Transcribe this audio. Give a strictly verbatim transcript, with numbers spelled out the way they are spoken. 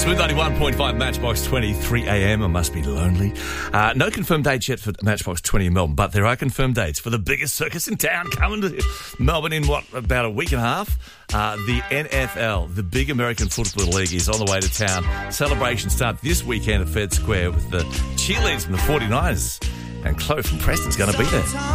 Smooth ninety-one point five, Matchbox twenty, three a.m. It must be lonely. Uh, no confirmed dates yet for Matchbox twenty in Melbourne, but there are confirmed dates for the biggest circus in town coming to Melbourne in, what, about a week and a half? Uh, the N F L, the big American Football League, is on the way to town. Celebrations start this weekend at Fed Square with the cheerleaders from the forty-niners. And Chloe from Preston's going to be there.